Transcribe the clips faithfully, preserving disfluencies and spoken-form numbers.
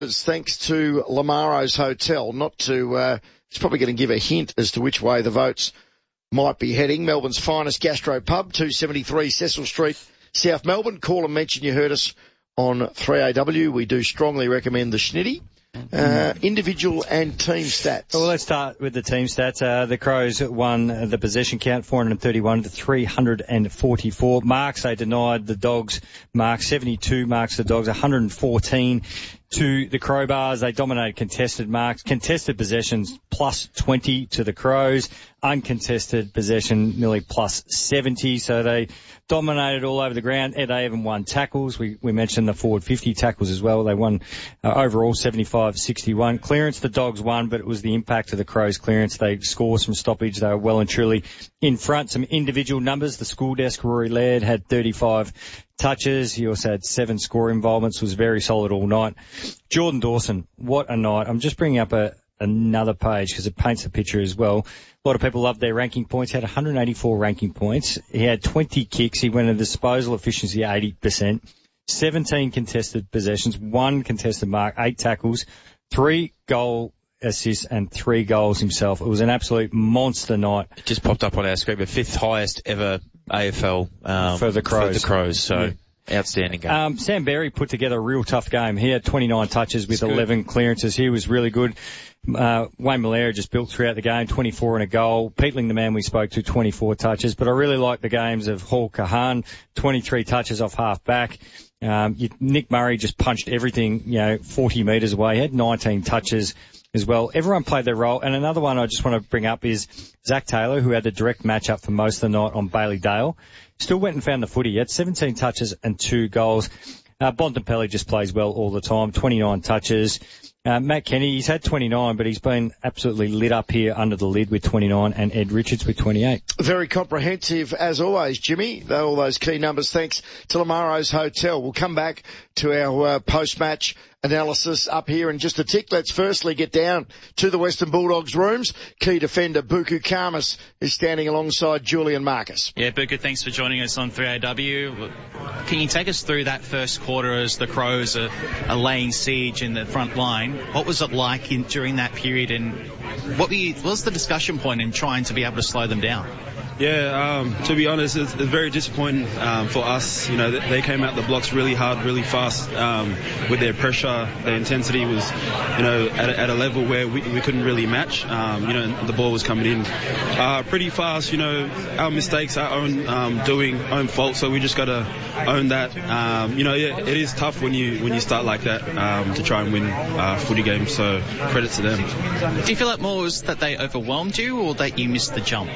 Thanks to Lamaro's Hotel. Not to, uh, it's probably going to give a hint as to which way the votes might be heading. Melbourne's finest gastro pub, two seventy-three Cecil Street, South Melbourne. Call and mention you heard us on three A W. We do strongly recommend the Schnitty. Uh, individual and team stats. Well, let's start with the team stats. Uh, the Crows won the possession count, four hundred thirty-one to three hundred forty-four. Marks, they denied the Dogs marks, seventy-two marks the Dogs, one hundred fourteen to the Crowbars. They dominated contested marks. Contested possessions, plus twenty to the Crows. Uncontested possession, nearly plus seventy. So they dominated all over the ground. They even won tackles. We, we mentioned the forward fifty tackles as well. They won uh, overall seventy-five sixty-one. Clearance, the Dogs won, but it was the impact of the Crows' clearance. They scored some stoppage. They were well and truly in front. Some individual numbers. The school desk, Rory Laird, had thirty-five touches. He also had seven score involvements. Was very solid all night. Jordan Dawson, what a night. I'm just bringing up a, another page because it paints the picture as well. A lot of people loved their ranking points. He had one hundred eighty-four ranking points. He had twenty kicks. He went a disposal efficiency eighty percent. seventeen contested possessions, one contested mark, eight tackles, three goal assists and three goals himself. It was an absolute monster night. It just popped up on our screen, the fifth highest ever A F L um, for the Crows. For the Crows, so... Yeah. Outstanding game. Um, Sam Berry put together a real tough game. He had twenty-nine touches with That's eleven good. clearances. He was really good. Uh, Wayne Malera just built throughout the game, twenty-four and a goal. Peatling, the man we spoke to, twenty-four touches. But I really like the games of Hall Kahan, twenty-three touches off half back. Um, you, Nick Murray just punched everything, you know, forty metres away. He had nineteen touches as well. Everyone played their role. And another one I just want to bring up is Zach Taylor, who had the direct matchup for most of the night on Bailey Dale. Still went and found the footy. He had seventeen touches and two goals. Uh, Bontempelli just plays well all the time, twenty-nine touches. Uh, Matt Kenny, he's had twenty-nine, but he's been absolutely lit up here under the lid with twenty-nine, and Ed Richards with twenty-eight. Very comprehensive as always, Jimmy. All those key numbers. Thanks to Lamaro's Hotel. We'll come back to our uh, post-match analysis up here in just a tick. Let's firstly get down to the Western Bulldogs rooms. Key defender Buku Khamis is standing alongside Julian Marcus. Yeah, Buku, thanks for joining us on three A W. Can you take us through that first quarter as the Crows are, are laying siege in the front line? What was it like in, during that period, and what, were you, what was the discussion point in trying to be able to slow them down? Yeah, um, to be honest, it's, it's very disappointing um, for us. You know, they came out the blocks really hard, really fast um, with their pressure. Their intensity was, you know, at a, at a level where we, we couldn't really match. Um, you know, the ball was coming in uh, pretty fast. You know, our mistakes, our own um, doing, own fault. So we just got to own that. Um, you know, yeah, it is tough when you when you start like that um, to try and win uh, footy games. So credit to them. Do you feel like more was that they overwhelmed you, or that you missed the jump?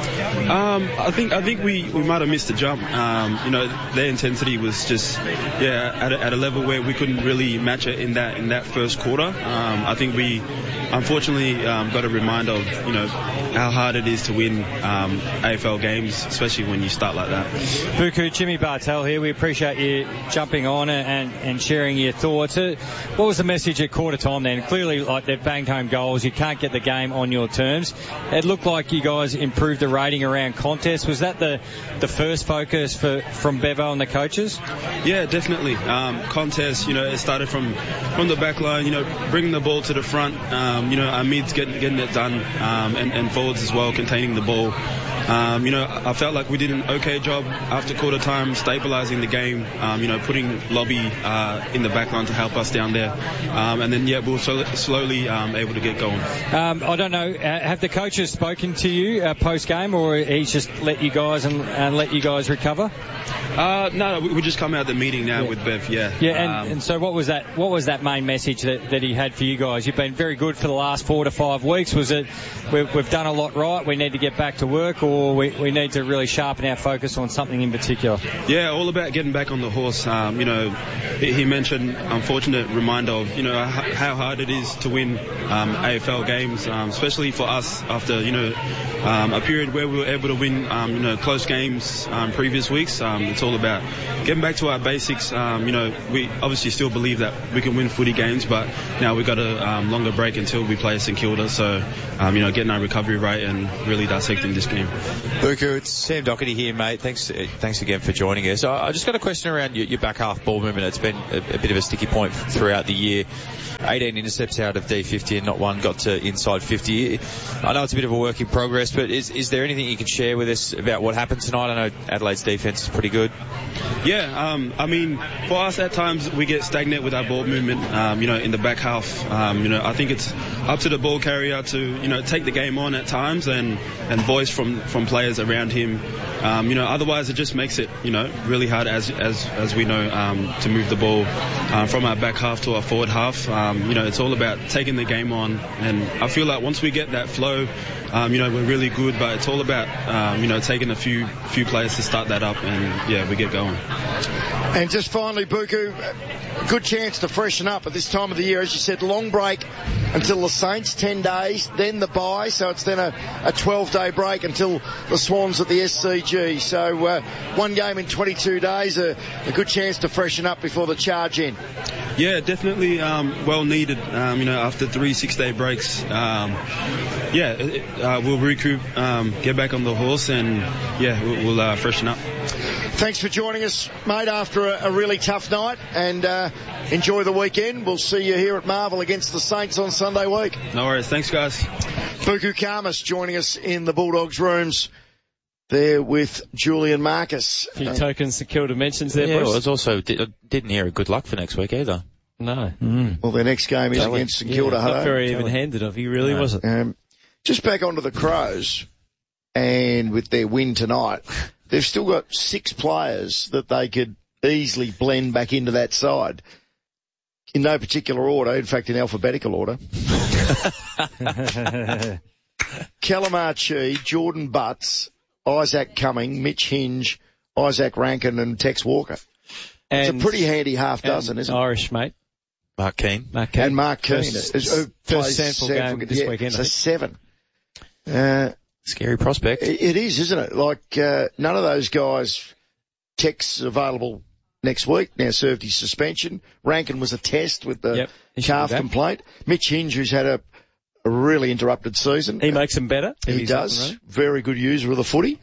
Um, I think I think we, we might have missed the jump. Um, you know, their intensity was just yeah at a, at a level where we couldn't really match it in that in that first quarter. Um, I think we unfortunately um, got a reminder of you know how hard it is to win um, A F L games, especially when you start like that. Buku, Jimmy Bartel here. We appreciate you jumping on and, and sharing your thoughts. Uh, what was the message at quarter time then? Clearly, like they've banged home goals. You can't get the game on your terms. It looked like you guys improved the rating around contest. Was that the the first focus for from Bevo and the coaches? Yeah, definitely. Um, contest, you know, it started from from the back line, you know, bringing the ball to the front. Um, you know, our mids getting getting it done, um, and, and forwards as well, containing the ball. Um, you know, I felt like we did an okay job after quarter time, stabilising the game, um, you know, putting Lobby uh, in the back line to help us down there. Um, and then, yeah, we were so, slowly um, able to get going. Um, I don't know, uh, have the coaches spoken to you uh, post-game, or he's just let you guys and, and let you guys recover? Uh, no, we, we just come out of the meeting now yeah. with Bev, yeah. Yeah, and, um, and so what was that What was that main message that, that he had for you guys? You've been very good for the last four to five weeks. Was it, we've, we've done a lot right, we need to get back to work, or we, we need to really sharpen our focus on something in particular? Yeah, all about getting back on the horse. Um, you know, he mentioned unfortunate reminder of, you know, how hard it is to win um, A F L games, um, especially for us after, you know, um, a period where we were able to win, um, you know, close games um, previous weeks. Um, it's all about getting back to our basics. Um, you know, we obviously still believe that we can win footy games, but now we've got a um, longer break until we play St Kilda. So, um, you know, getting our recovery rate and really dissecting this game. Buku, it's Sam Doherty here, mate. Thanks uh, thanks again for joining us. I, I just got a question around your, your back half ball movement. It's been a, a bit of a sticky point throughout the year. eighteen intercepts out of D fifty and not one got to inside fifty. I know it's a bit of a work in progress, but is is there anything you can share with us about what happened tonight? I know Adelaide's defence is pretty good. Yeah, um, I mean, for us at times we get stagnant with our ball movement, um, you know, in the back half. Um, you know, I think it's up to the ball carrier to, you know, take the game on at times and, and voice from, from players around him. Um, you know, otherwise it just makes it, you know, really hard as as as we know um, to move the ball um, from our back half to our forward half. Um, you know, it's all about taking the game on, and I feel like once we get that flow, um, you know, we're really good. But it's all about um, you know, taking a few few players to start that up, and yeah, we get going. And just finally, Buku, good chance to freshen up at this time of the year. As you said, long break until the Saints, ten days, then the bye, so it's then a, a twelve-day break until the Swans at the S C G. So uh, one game in twenty-two days, a, a good chance to freshen up before the charge in. Yeah, definitely um, well needed. Um, you know, after three six-day breaks, um, yeah, uh, we'll recoup, um, get back on the horse, and yeah, we'll, we'll uh, freshen up. Thanks for joining us, mate, after a, a really tough night, and uh, enjoy the weekend. We'll see you here at Marvel against the Saints on Sunday week. No worries. Thanks, guys. Buku Khamis joining us in the Bulldogs rooms there with Julian Marcus. A few tokens to kill dimensions there, Yeah, Bruce. well, it's also, did, didn't hear a good luck for next week either. No. Mm. Well, their next game is against St Kilda. Yeah, not very even-handed of you, really, No. was it? Um, just back onto the Crows, and with their win tonight, they've still got six players that they could easily blend back into that side. In no particular order, in fact, in alphabetical order. Calamar Chi, Jordan Butts, Isaac Cumming, Mitch Hinge, Isaac Rankin and Tex Walker. And, it's a pretty handy half dozen, isn't it? Irish, mate. Mark Keane. Mark Keane. And Mark Keane. First, is, who first plays sample Sanford, game this yeah, weekend. So I think. seven. Uh, Scary prospect. it, it is, isn't it? Like, uh, none of those guys, Tex available next week, now served his suspension. Rankin was a test with the Yep, he should calf be back. complaint. Mitch Hinge, who's had a, a really interrupted season. He makes them better. if He he's up and does. running. Very good user of the footy.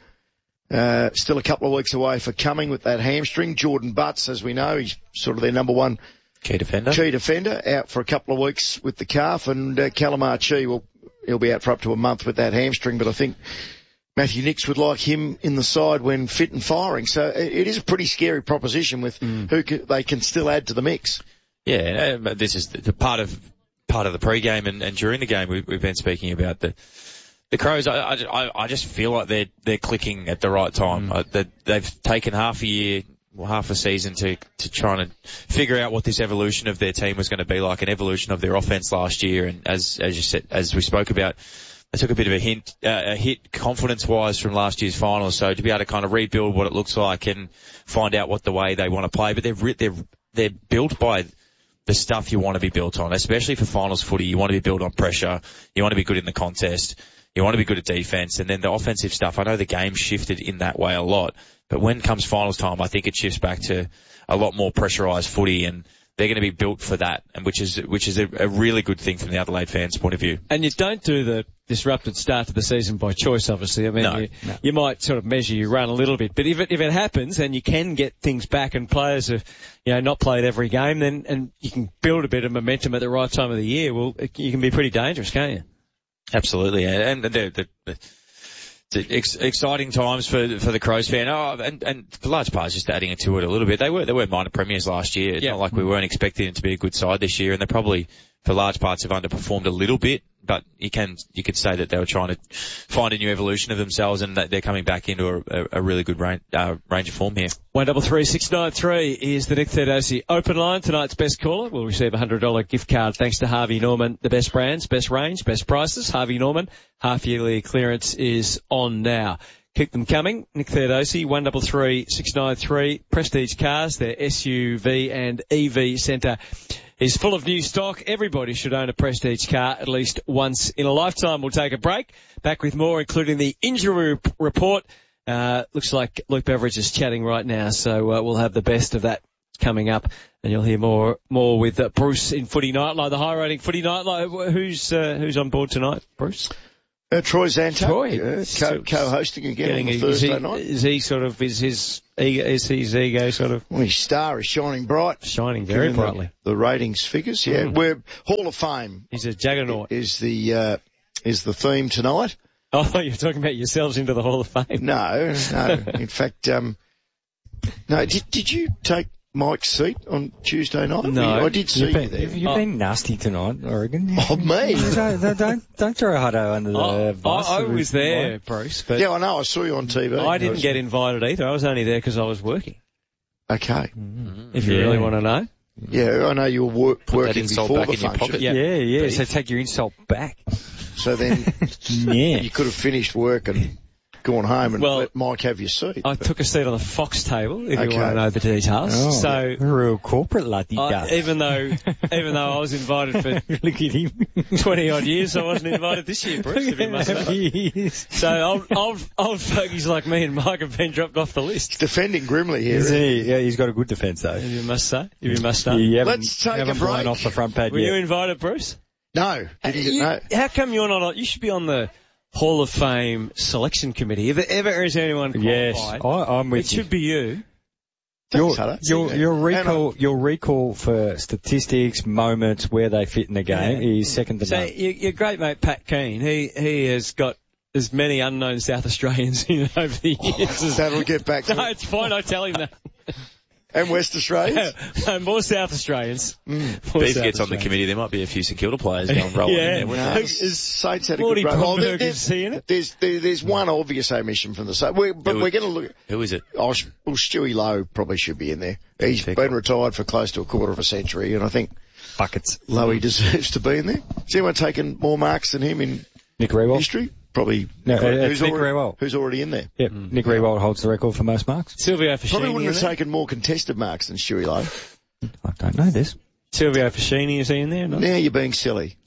Uh, still a couple of weeks away for Cumming with that hamstring. Jordan Butts, as we know, he's sort of their number one Key defender. key defender, out for a couple of weeks with the calf. And uh, Calamar Chi, will he'll be out for up to a month with that hamstring. But I think Matthew Nicks would like him in the side when fit and firing. So it, it is a pretty scary proposition with Mm. who can, they can still add to the mix. Yeah, uh, this is the, the part of part of the pre-game and, and during the game we, we've been speaking about the the Crows. I, I, I just feel like they're they're clicking at the right time. Mm. Uh, they, they've taken half a year, well, half a season to to try and figure out what this evolution of their team was going to be like, an evolution of their offense last year. And as as you said, as we spoke about, they took a bit of a hint, uh, a hit confidence-wise from last year's finals. So to be able to kind of rebuild what it looks like and find out what the way they want to play, but they're they're they're built by the stuff you want to be built on, especially for finals footy. You want to be built on pressure. You want to be good in the contest. You want to be good at defense. And then the offensive stuff, I know the game shifted in that way a lot, but when it comes finals time, I think it shifts back to a lot more pressurized footy, and they're going to be built for that, and which is which is a, a really good thing from the Adelaide fans' point of view. And you don't do the disrupted start to the season by choice, obviously. I mean, No, you, no. you might sort of measure your run a little bit, but if it if it happens and you can get things back and players have, you know, not played every game, then and you can build a bit of momentum at the right time of the year, well, it, you can be pretty dangerous, can't you? Absolutely, and the, the, the, the ex, exciting times for for the Crows fan. Oh, and and for large parts, just adding to it a little bit. They were they were minor premiers last year. It's Yeah. not like we weren't expecting it to be a good side this year, and they probably for large parts have underperformed a little bit. But you can you could say that they were trying to find a new evolution of themselves, and that they're coming back into a, a, a really good range, uh, range of form here. One double three six nine three is the Nick Theodosy open line. Tonight's best caller will receive a hundred dollar gift card thanks to Harvey Norman. The best brands, best range, best prices. Harvey Norman half yearly clearance is on now. Keep them coming. Nick Theodosy, one double three six nine three. Prestige Cars, their S U V and E V centre is full of new stock. Everybody should own a Prestige car at least once in a lifetime. We'll take a break. Back with more, including the injury report. Uh, looks like Luke Beveridge is chatting right now, so uh, we'll have the best of that coming up, and you'll hear more more with uh, Bruce in Footy Nightlight, the high rating Footy Nightlight. Who's uh, who's on board tonight, Bruce? Uh, Troy Zanto, Troy. uh, co- co-hosting again on the Getting- Thursday is he, night. Is he sort of, is his ego, is his ego sort of Well, his star is shining bright. shining very given the- brightly? The, ratings figures, yeah. Mm. We're Hall of Fame He's a juggernaut. is the uh, is the theme tonight. Oh, I thought you were talking about yourselves into the Hall of Fame. No, no. In fact, um, no. Did did you take Mike's seat on Tuesday night? No. I did see You've you been, there. you've, you've Oh. been nasty tonight, Oregon. Oh, me? don't, don't, don't, don't throw Hutto under the I, bus. I, I was there, Bruce, but Yeah, I know. I saw you on T V. I didn't was- get invited either. I was only there because I was working. Okay. If you Yeah. really want to know. Yeah, I know you were work, that working insult before back the in your function. pocket. Yeah. Yeah, yeah. Beef. So take your insult back. So then Yeah. you could have finished work and gone home and Well, let Mike have your seat. I took a seat on the Fox table, if Okay. you want to know the details. Oh, so, real corporate laddie I, duck. even though, even though I was invited for Look at him. twenty odd years, I wasn't invited this year, Bruce, if you must know. Yes. So old, old, old fogies like me and Mike have been dropped off the list, Defending grimly here. Is he? Yeah, he's got a good defence though. if you must say, if you must know. You haven't, Let's take a haven't blown break. off the front pad Were yet. you invited, Bruce? No, didn't You- no. How come you're not on, you should be on the Hall of Fame selection committee. If there ever is anyone Yes, qualified, I, I'm it with you. should be you. Your, Thanks, Hutto. your, your Hang recall, your recall for statistics, moments, where they fit in the game Yeah. is second to So none. your, your great mate Pat Keane, he he has got as many unknown South Australians in over the years. as, That'll get back to no, it. it's fine. I tell him that. And West Australia. No, more South Australians. More Beef South gets on the Australians. committee, there might be a few St Kilda players going rolling Yeah. in there, wouldn't No, there? Is- Saints had a Morty good run. Well, there- Bromberg is he in it? There's, there, there's one obvious omission from the Saints. We're, but Who- we're going to look. Who is it? Oh, Sh- well, Stewie Lowe probably should be in there. He's Fair been call. retired for close to a quarter of a century, and I think Buckets. Lowe deserves to be in there. Has anyone taken more marks than him in Nick Rewald. history? Probably. No, uh, who's, it's Nick already, Rewald. who's already in there? Yep, Nick Rewald holds the record for most marks. Silvio Fascini. Probably wouldn't in have there? taken more contested marks than Stewie Lowe. I don't know this. Silvio Fascini, is he in there? No? Now you're being silly.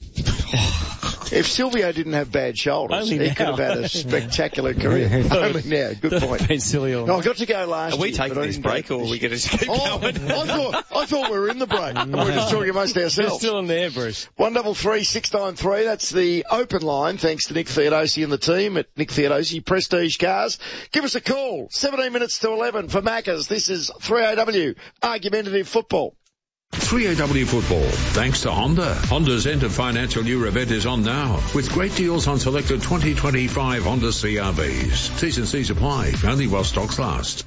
If Silvio didn't have bad shoulders, Only he now. could have had a spectacular career. Only now. Good point. Been silly all No, I got to go last Are we year, taking but I this didn't break go or are we this going to keep Oh, going? I thought I thought we were in the break. We were just talking amongst You're ourselves. still in there, Bruce. One double three six nine three. That's the open line. Thanks to Nick Theodosi and the team at Nick Theodosi Prestige Cars. Give us a call. Seventeen minutes to eleven for Maccas. This is three A W Argumentative Football. three A W Football, thanks to Honda. Honda's end of financial year event is on now, with great deals on selected twenty twenty-five Honda C R Vs. T's and C's apply, only while stocks last.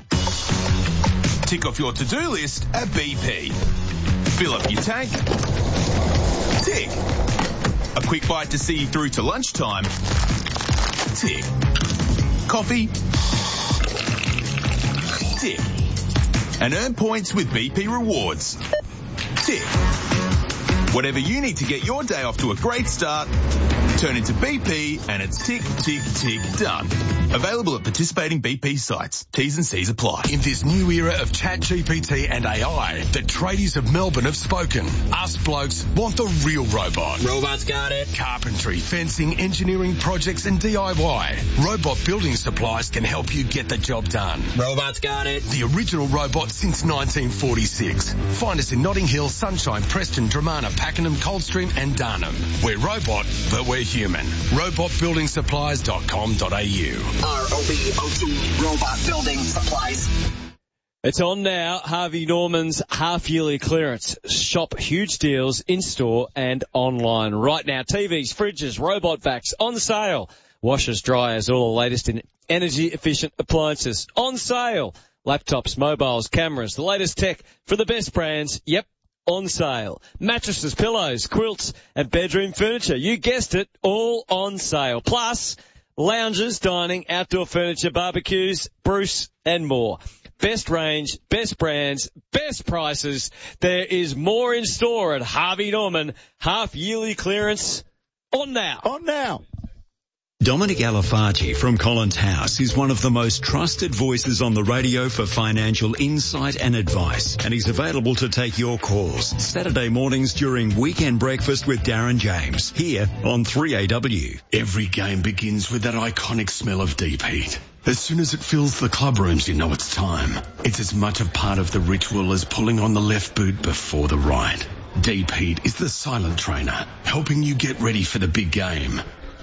Tick off your to-do list at B P. Fill up your tank. Tick. A quick bite to see you through to lunchtime. Tick. Coffee. Tick. And earn points with B P Rewards. Tick. Whatever you need to get your day off to a great start, turn into B P and it's tick, tick, tick, done. Available at participating B P sites. T's and C's apply. In this new era of chat G P T and A I, the tradies of Melbourne have spoken. Us blokes want the real robot. Robots got it. Carpentry, fencing, engineering projects and D I Y. Robot Building Supplies can help you get the job done. Robots got it. The original robot since nineteen forty-six. Find us in Notting Hill, Sunshine, Preston, Dramana, Pakenham, Coldstream and Darnham. We're robot, but we're human. robot building supplies dot com dot a u. R O B O T, Robot Building Supplies. It's on now. Harvey Norman's half-yearly clearance. Shop huge deals in-store and online. Right now, T Vs, fridges, robot vacs on sale. Washers, dryers, all the latest in energy-efficient appliances on sale. Laptops, mobiles, cameras, the latest tech for the best brands. Yep, on sale. Mattresses, pillows, quilts, and bedroom furniture. You guessed it, all on sale. Plus, lounges, dining, outdoor furniture, barbecues, Bruce, and more. Best range, best brands, best prices. There is more in store at Harvey Norman. Half yearly clearance on now. On now. Dominic Alafargi from Collins House is one of the most trusted voices on the radio for financial insight and advice, and he's available to take your calls Saturday mornings during Weekend Breakfast with Darren James here on three A W. Every game begins with that iconic smell of deep heat. As soon as it fills the club rooms, you know it's time. It's as much a part of the ritual as pulling on the left boot before the right. Deep heat is the silent trainer, helping you get ready for the big game.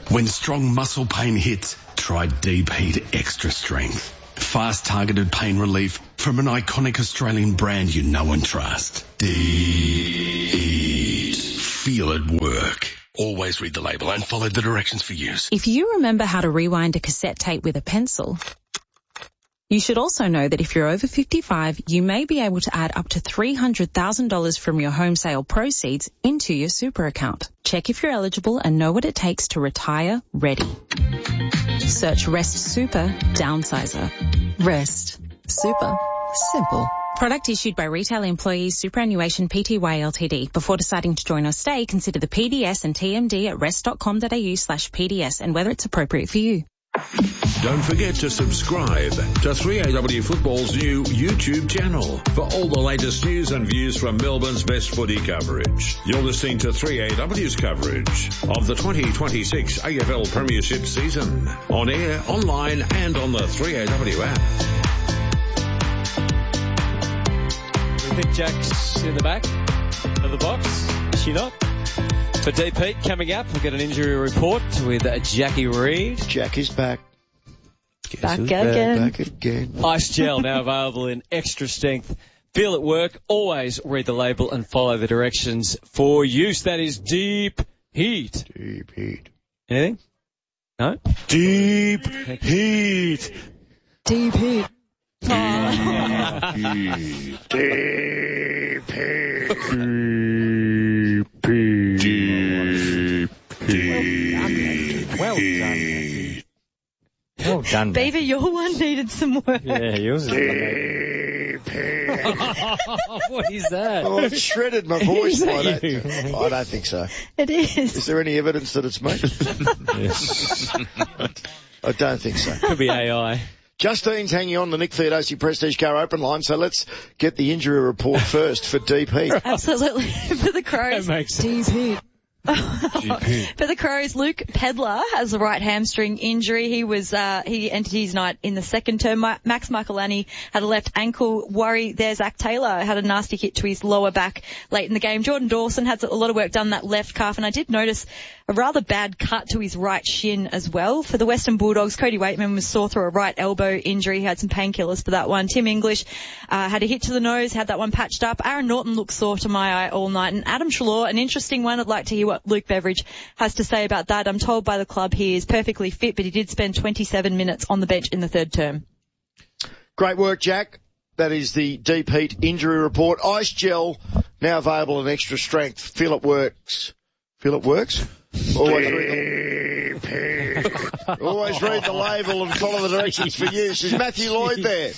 When strong muscle pain hits, try Deep Heat Extra Strength. Fast targeted pain relief from an iconic Australian brand you know and trust. Deep Heat. Feel it work. Always read the label and follow the directions for use. If you remember how to rewind a cassette tape with a pencil, you should also know that if you're over fifty-five, you may be able to add up to three hundred thousand dollars from your home sale proceeds into your super account. Check if you're eligible and know what it takes to retire ready. Search Rest Super Downsizer. Rest Super Simple. Product issued by Retail Employees Superannuation Pty Ltd. Before deciding to join or stay, consider the P D S and T M D at rest.com.au slash PDS and whether it's appropriate for you. Don't forget to subscribe to three A W Football's new YouTube channel for all the latest news and views from Melbourne's best footy coverage. You're listening to three A W's coverage of the twenty twenty-six A F L Premiership season. On air, online and on the three A W app. We think Jack's in the back of the box. Is she not? For Deep Heat coming up, we'll get an injury report with Jackie Reid. Jack is back. Guess back again. Back again. Ice Gel now available in extra strength. Feel it work. Always read the label and follow the directions for use. That is Deep Heat. Deep Heat. Anything? No? Deep Heat. Deep Heat. Oh. Deep Heat. Deep Heat. Deep Heat. Deep Well done. Well done. Beaver, your one needed some work. Yeah, yours is. What is that? Oh, it shredded my voice. I don't, I don't think so. It is. Is there any evidence that it's me? I don't think so. Could be A I. Justine's hanging on the Nick Theodosii Prestige Car Open line, so let's get the injury report first for Deep Heat. Absolutely. For the Crows. That makes sense. Deep Heat. For the Crows, Luke Pedlar has a right hamstring injury. He was, uh, he entered his night in the second term. Ma- Max Michaelani had a left ankle worry there. Zach Taylor had a nasty hit to his lower back late in the game. Jordan Dawson had a lot of work done that left calf, and I did notice a rather bad cut to his right shin as well. For the Western Bulldogs, Cody Waitman was sore through a right elbow injury. He had some painkillers for that one. Tim English, uh, had a hit to the nose, had that one patched up. Aaron Norton looked sore to my eye all night. And Adam Treloar, an interesting one. I'd like to hear what Luke Beveridge has to say about that. I'm told by the club he is perfectly fit, but he did spend twenty-seven minutes on the bench in the third term. Great work, Jack. That is the Deep Heat injury report. Ice Gel, now available in extra strength. Feel it works. Feel it works? Always read the, always read the label and follow the directions for use. Is Matthew Lloyd there?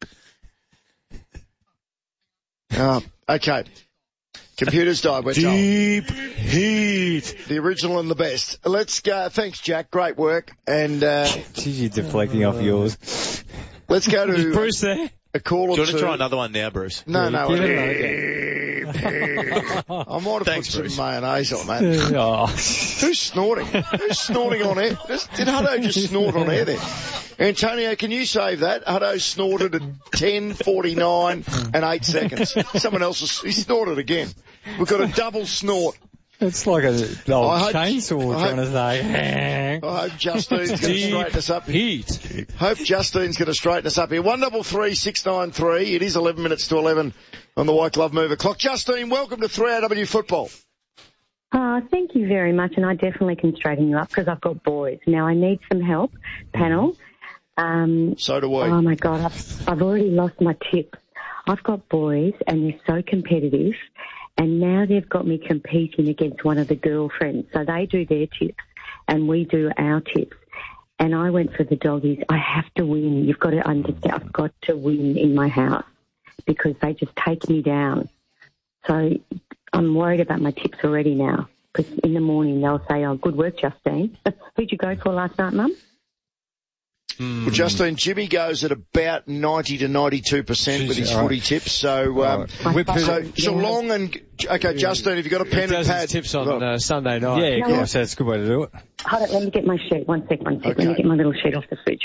Oh, okay. Computers died, we're told. Deep Heat. The original and the best. Let's go. Thanks, Jack. Great work. And, uh, Geez, you're deflecting off yours. Let's go to Is Bruce there? a call or Do you want two. to try another one now, Bruce? No, no. Give I, it I might have Thanks, put Bruce. some mayonnaise on that. Oh. Who's snorting? Who's snorting on air? Just, did Hutto just snort on air there? Antonio, can you save that? Hutto snorted at ten forty-nine and eight seconds. Someone else has, he snorted again. We've got a double snort. It's like a old I hope- chainsaw I trying to say. I hope Justine's going to straighten us up. Heat. Hope Justine's going to straighten us up here. One double three six nine three. It is eleven minutes to eleven on the White Glove Mover clock. Justine, welcome to three A W Football. Uh, thank you very much, and I definitely can straighten you up because I've got boys. Now I need some help, panel. Um, So do we. oh my God, I've, I've already lost my tips. I've got boys and they're so competitive, and now they've got me competing against one of the girlfriends. So they do their tips and we do our tips. And I went for the doggies. I have to win. You've got to understand. I've got to win in my house because they just take me down. So I'm worried about my tips already now because in the morning they'll say, oh, good work, Justine. Who'd you go for last night, Mum? Well, Justine, Jimmy goes at about ninety to ninety-two percent with his all right. footy tips. So, um, Whip it. so Geelong and, okay, Justine, have you got a pen He and does pad? his tips on uh, Sunday night. Yeah, No, of what? course, that's a good way to do it. Hold it, let me get my sheet. One sec, one sec. Okay. Let me get my little sheet off the fridge.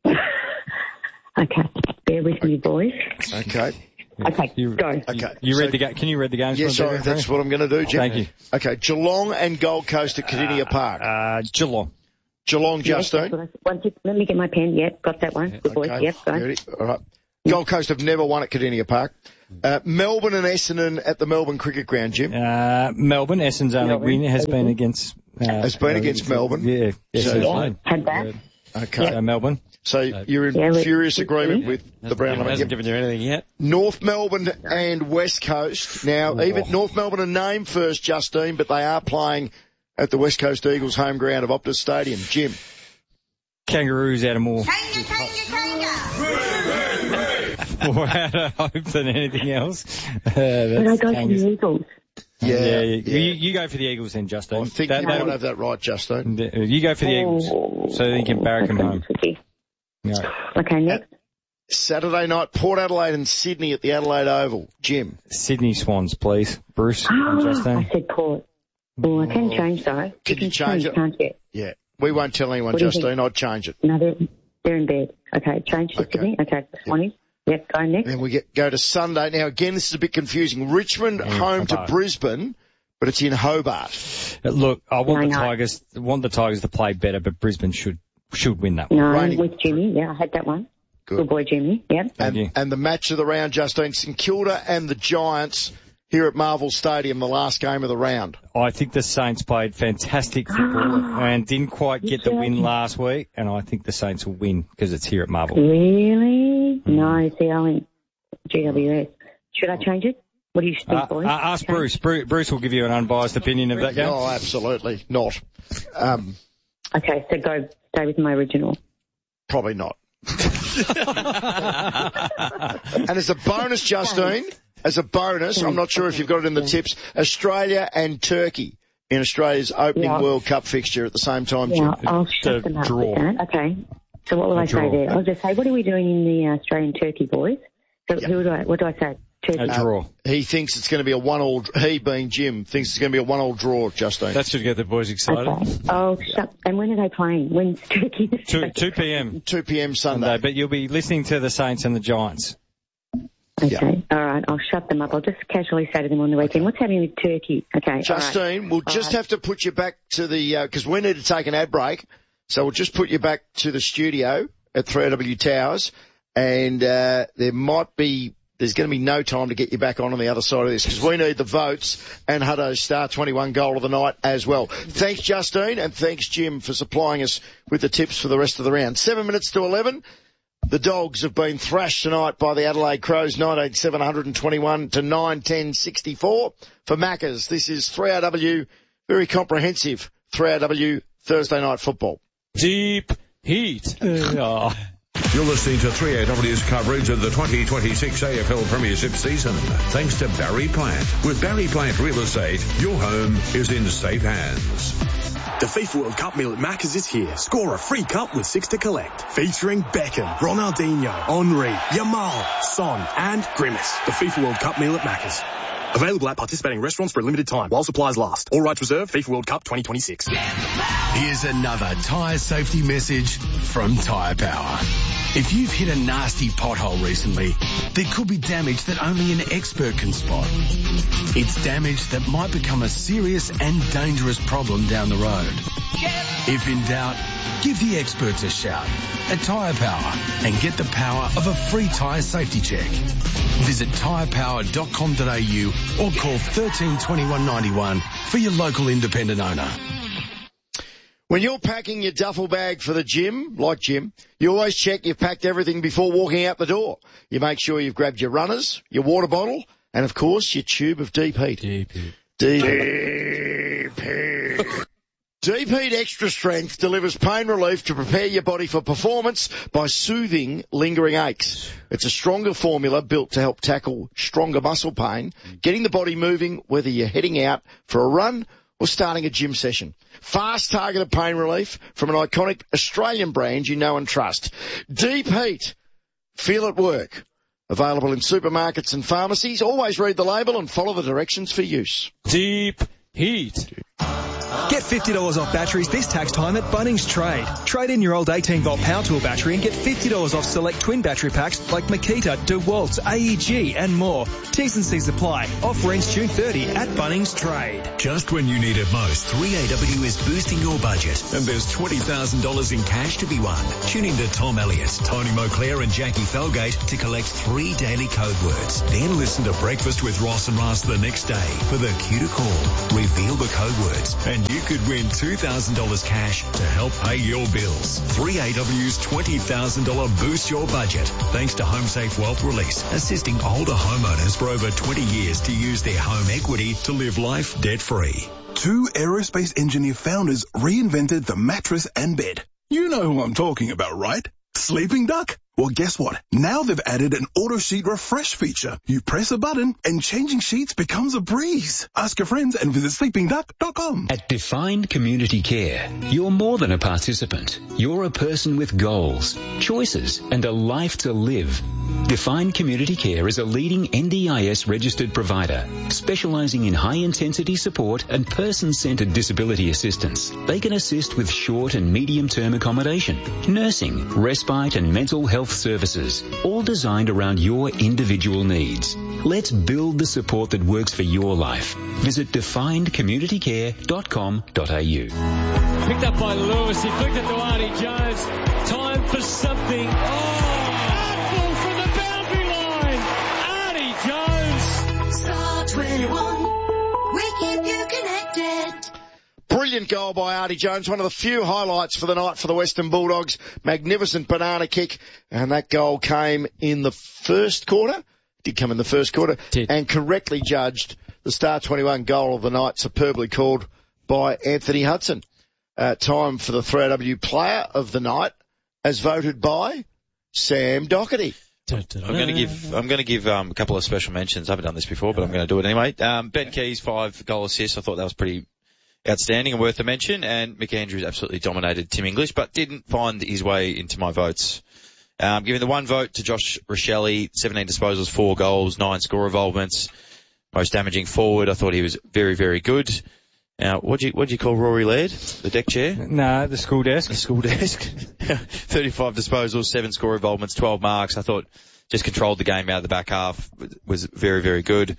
Okay, bear with me, boys. Okay. Okay, You- go. Okay. You So- read the ga- Can you read the games? Yes, for me, sorry, Barry? that's what I'm going to do, Jim. Thank you. Okay, Geelong and Gold Coast at Cardinia Park. Uh, Geelong. Geelong, Yes, Justine. that's what I- one sec, let me get my pen. Yep, got that one. Good boy. Okay, Yep, go. ready? All right. Gold Coast have never won at Cardinia Park. Uh, Melbourne and Essendon at the Melbourne Cricket Ground, Jim. Uh, Melbourne, Essendon's only Melbourne, win has been Essendon. against... Uh, Has been uh, against Melbourne. Yeah. So- Essendon's Yeah, played. had that. Okay. Uh, Melbourne. So you're in Yeah, we- furious we- agreement yeah. with the Brownlow. Hasn't Yep. given you anything yet. North Melbourne and West Coast. Now, Oh. even North Melbourne are named first, Justine, but they are playing at the West Coast Eagles home ground of Optus Stadium. Jim. Kangaroos out of more, more out of hope than anything else. Uh, But I that's go for Kangas. the Eagles. Yeah, yeah, yeah. You, you go for the Eagles then, Justine. I think That- you that- might have that right, Justine. You go for the Eagles, Oh, so you can barrack them that's home. tricky. Yeah. Okay, next. Saturday night, Port Adelaide and Sydney at the Adelaide Oval. Jim. Sydney Swans, please. Bruce and Ah, Justine. I said Port. Oh, I can change though. Can you change it? Can't you? Yeah. We won't tell anyone, What do you Justine. think? I'd change it. No, they're, they're in bed. Okay, change to Okay. Sydney. Okay, Swannies. Yep, go next. Then we get go to Sunday. Now, again, this is a bit confusing. Richmond Yeah, home to Hobart. Brisbane, but it's in Hobart. Uh, Look, I want I the know. Tigers, I want the Tigers to play better, but Brisbane should should win that one. No, Raining. with Jimmy. Yeah, I had that one. Good. Good boy, Jimmy. Yep. Thank you. And, and the match of the round, Justine, St Kilda and the Giants here at Marvel Stadium, the last game of the round. I think the Saints played fantastic football and didn't quite get the win last week, and I think the Saints will win because it's here at Marvel. Really? No, see, I went G W S. Should I change it? What do you think, Uh, boys? uh, ask Change? Bruce. Bruce. Bruce will give you an unbiased opinion of that game. Oh, absolutely not. Um, Okay, so go, stay with my original. probably not. And as a bonus, Justine, as a bonus, I'm not sure if you've got it in the tips, Australia and Turkey in Australia's opening Yeah. World Cup fixture at the same time, Yeah, Jim. I'll shut them up draw. with that. Okay. So what will A I draw. say there? I'll just say, what are we doing in the Australian Turkey, boys? So Yeah. who do I, what do I say? Turkey. A draw. He thinks it's going to be a one-all, he being Jim, thinks it's going to be a one-all draw, Justine. That should get the boys excited. Okay. Oh, shut. And when are they playing? When's Turkey? Two, two p.m. two p.m. Sunday, Sunday. but you'll be listening to the Saints and the Giants. Okay. All right. I'll shut them up. I'll just casually say to them on the weekend, what's happening with Turkey? Okay. all right. Justine, we'll All just right. have to put you back to the, because we need to take an ad break, so we'll just put you back to the studio at three R W Towers, and uh, there might be, there's going to be no time to get you back on on the other side of this, because we need the votes and Hutto's Star twenty-one goal of the night as well. Thanks, Justine, and thanks, Jim, for supplying us with the tips for the rest of the round. Seven minutes to eleven. The Dogs have been thrashed tonight by the Adelaide Crows, nineteen seven twenty-one to nine ten sixty-four. For Maccas, this is three R W, very comprehensive three R W Thursday night football. Deep heat. Oh. You're listening to three A W's coverage of the twenty twenty-six A F L Premiership season. Thanks to Barry Plant. With Barry Plant Real Estate, your home is in safe hands. The FIFA World Cup meal at Macca's is here. Score a free cup with six to collect. Featuring Beckham, Ronaldinho, Henry, Yamal, Son, and Grimace. The FIFA World Cup meal at Macca's. Available at participating restaurants for a limited time while supplies last. All rights reserved. FIFA World Cup twenty twenty-six. Here's another tyre safety message from Tyre Power. If you've hit a nasty pothole recently, there could be damage that only an expert can spot. It's damage that might become a serious and dangerous problem down the road. If in doubt, give the experts a shout at Tyre Power and get the power of a free tyre safety check. Visit tyre power dot com dot a u or call thirteen twenty-one ninety-one for your local independent owner. When you're packing your duffel bag for the gym, like Jim, you always check you've packed everything before walking out the door. You make sure you've grabbed your runners, your water bottle, and of course your tube of Deep Heat. Deep heat. Deep, Deep Heat. Deep Heat Extra Strength delivers pain relief to prepare your body for performance by soothing lingering aches. It's a stronger formula built to help tackle stronger muscle pain, getting the body moving whether you're heading out for a run or starting a gym session. Fast targeted pain relief from an iconic Australian brand you know and trust. Deep Heat. Feel it work. Available in supermarkets and pharmacies. Always read the label and follow the directions for use. Deep heat. Get fifty dollars off batteries this tax time at Bunnings Trade. Trade in your old eighteen volt power tool battery and get fifty dollars off select twin battery packs like Makita, DeWalt, A E G and more. T's and C's apply. Offer ends June thirtieth at Bunnings Trade. Just when you need it most, three A W is boosting your budget. And there's twenty thousand dollars in cash to be won. Tune in to Tom Elliott, Tony Moclair and Jackie Felgate to collect three daily code words. Then listen to Breakfast with Ross and Ross the next day for the cue to call. Reveal the code words and you could win two thousand dollars cash to help pay your bills. three A W's twenty thousand dollars Boost Your Budget. Thanks to HomeSafe Wealth Release, assisting older homeowners for over twenty years to use their home equity to live life debt-free. Two aerospace engineer founders reinvented the mattress and bed. You know who I'm talking about, right? Sleeping Duck? Well, guess what? Now they've added an auto sheet refresh feature. You press a button and changing sheets becomes a breeze. Ask your friends and visit sleeping duck dot com. At Defined Community Care, you're more than a participant. You're a person with goals, choices, and a life to live. Defined Community Care is a leading N D I S registered provider, specializing in high-intensity support and person-centered disability assistance. They can assist with short and medium-term accommodation, nursing, respite, and mental health services, all designed around your individual needs. Let's build the support that works for your life. Visit defined community care dot com dot a u. Picked up by Lewis. He flicked it to Artie Jones. Time for something. Oh, artful from the boundary line. Artie Jones. Star twenty-one. We keep you connected. Brilliant goal by Artie Jones, one of the few highlights for the night for the Western Bulldogs. Magnificent banana kick, and that goal came in the first quarter. Did come in the first quarter, Did. and correctly judged the Star twenty-one goal of the night, superbly called by Anthony Hudson. Uh, time for the three A W player of the night, as voted by Sam Doherty. I'm going to give I'm going to give um, a couple of special mentions. I haven't done this before, but I'm going to do it anyway. Um, Ben Keys, five goal assists. I thought that was pretty outstanding and worth a mention. And Mick Andrews absolutely dominated Tim English, but didn't find his way into my votes. Um, giving the one vote to Josh Rochelle, seventeen disposals, four goals, nine score involvements, most damaging forward. I thought he was very, very good. Now, what'd you, what'd you call Rory Laird? The deck chair? No, the school desk. The school desk. thirty-five disposals, seven score involvements, twelve marks. I thought just controlled the game out of the back half. Was very, very good.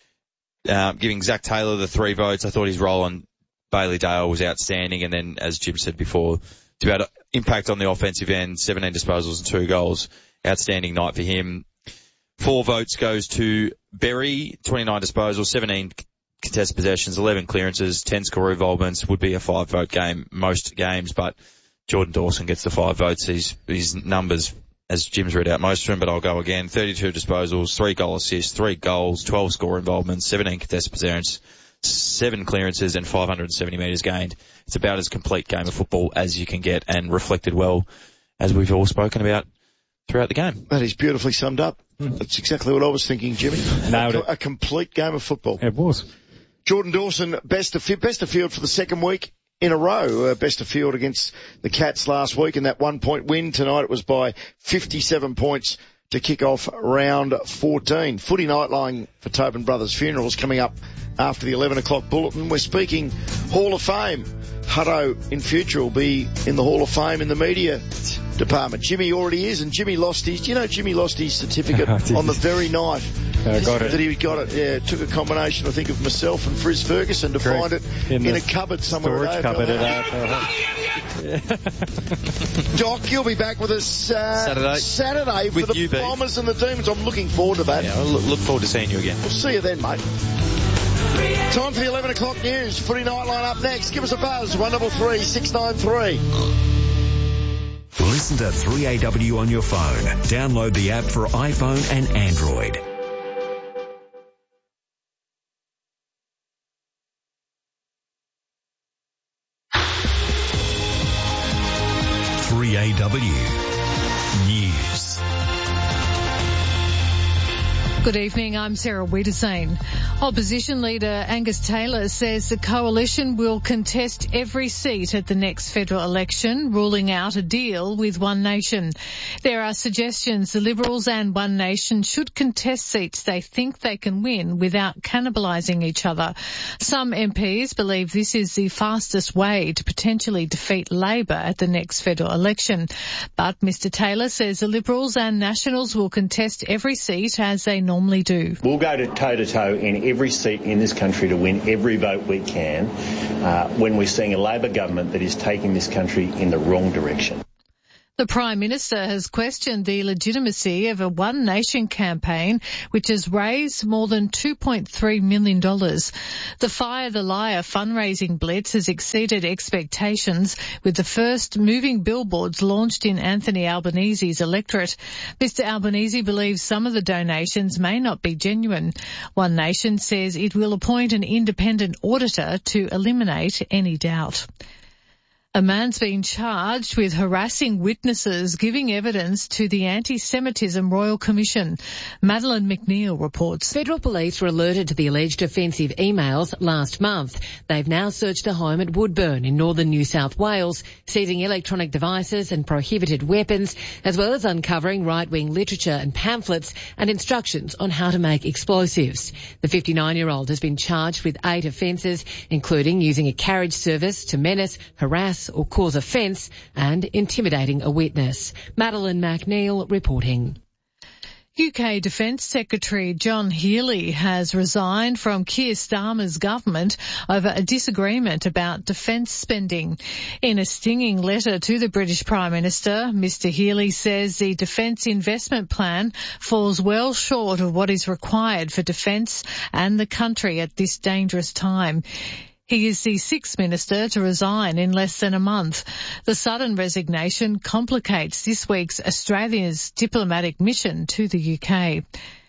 Um, giving Zach Taylor the three votes. I thought his role on Bailey Dale was outstanding. And then, as Jim said before, to be able to impact on the offensive end, seventeen disposals and two goals. Outstanding night for him. Four votes goes to Berry, twenty-nine disposals, seventeen contested possessions, eleven clearances, ten score involvements. Would be a five vote game most games, but Jordan Dawson gets the five votes. His, his numbers, as Jim's read out most of them, but I'll go again. thirty-two disposals, three goal assists, three goals, twelve score involvements, seventeen contested possessions, seven clearances and five hundred seventy metres gained. It's about as complete game of football as you can get, and reflected well, as we've all spoken about throughout the game. That is beautifully summed up. Mm. That's exactly what I was thinking, Jimmy. Nailed a, it. A complete game of football. It was. Jordan Dawson, best of, best of field for the second week in a row. Uh, best of field against the Cats last week in that one-point win. Tonight it was by fifty-seven points to kick off round fourteen. Footy Nightline for Tobin Brothers Funerals coming up after the eleven o'clock bulletin. We're speaking Hall of Fame. Hutto in future will be in the Hall of Fame in the media department. Jimmy already is, and Jimmy lost his, do you know Jimmy lost his certificate on the very night I got it. that he got it? Yeah, it took a combination, I think, of myself and Frizz Ferguson to Correct. find it in, in a cupboard somewhere. Storage cupboard at A F L. Doc, you'll be back with us uh, Saturday. Saturday for With the you, Beef. Bombers and the Demons. I'm looking forward to that. Yeah, I look forward to seeing you again. We'll see you then, mate. Time for the eleven o'clock news. Footy Nightline up next. Give us a buzz. one three three, six nine three. Listen to three A W on your phone. Download the app for iPhone and Android. three A W News. Good evening, I'm Sarah Wiedersane. Opposition leader Angus Taylor says the coalition will contest every seat at the next federal election, ruling out a deal with One Nation. There are suggestions the Liberals and One Nation should contest seats they think they can win without cannibalising each other. Some M Ps believe this is the fastest way to potentially defeat Labor at the next federal election. But Mr Taylor says the Liberals and Nationals will contest every seat as they normally normally do. We'll go to toe-to-toe in every seat in this country to win every vote we can uh, when we're seeing a Labor government that is taking this country in the wrong direction. The Prime Minister has questioned the legitimacy of a One Nation campaign, which has raised more than two point three million dollars. The Fire the Liar fundraising blitz has exceeded expectations, with the first moving billboards launched in Anthony Albanese's electorate. Mister Albanese believes some of the donations may not be genuine. One Nation says it will appoint an independent auditor to eliminate any doubt. A man's been charged with harassing witnesses giving evidence to the Anti-Semitism Royal Commission. Madeline McNeil reports. Federal police were alerted to the alleged offensive emails last month. They've now searched a home at Woodburn in northern New South Wales, seizing electronic devices and prohibited weapons, as well as uncovering right-wing literature and pamphlets and instructions on how to make explosives. The fifty-nine-year-old has been charged with eight offences, including using a carriage service to menace, harass or cause offence and intimidating a witness. Madeline McNeil reporting. U K Defence Secretary John Healey has resigned from Keir Starmer's government over a disagreement about defence spending. In a stinging letter to the British Prime Minister, Mr Healey says the defence investment plan falls well short of what is required for defence and the country at this dangerous time. He is the sixth minister to resign in less than a month. The sudden resignation complicates this week's Australia's diplomatic mission to the U K.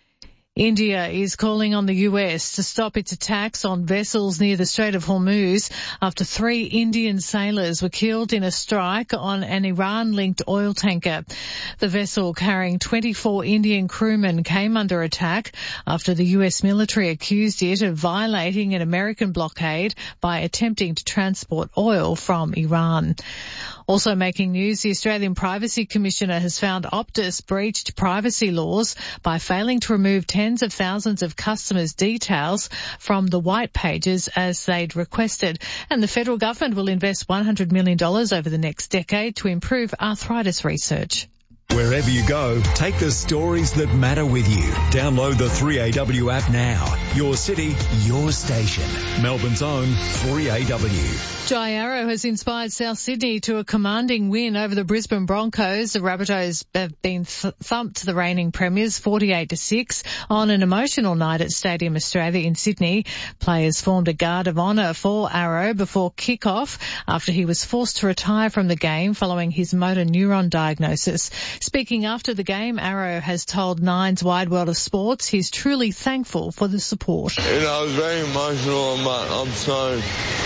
India is calling on the U S to stop its attacks on vessels near the Strait of Hormuz after three Indian sailors were killed in a strike on an Iran-linked oil tanker. The vessel carrying twenty-four Indian crewmen came under attack after the U S military accused it of violating an American blockade by attempting to transport oil from Iran. Also making news, the Australian Privacy Commissioner has found Optus breached privacy laws by failing to remove tens of thousands of customers' details from the white pages as they'd requested. And the federal government will invest one hundred million dollars over the next decade to improve arthritis research. Wherever you go, take the stories that matter with you. Download the three A W app now. Your city, your station. Melbourne's own three A W. Jai Arrow has inspired South Sydney to a commanding win over the Brisbane Broncos. The Rabbitohs have been th- thumped the reigning premiers forty-eight to six on an emotional night at Stadium Australia in Sydney. Players formed a guard of honour for Arrow before kick-off after he was forced to retire from the game following his motor neuron diagnosis. Speaking after the game, Arrow has told Nine's Wide World of Sports he's truly thankful for the support. You know, I was very emotional, but I'm so,